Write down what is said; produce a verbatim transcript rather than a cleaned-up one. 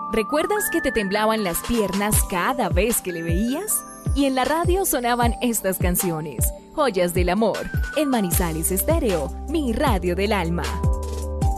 ¿Recuerdas que te temblaban las piernas cada vez que le veías? Y en la radio sonaban estas canciones, Joyas del Amor, en Manizales Estéreo, mi radio del alma.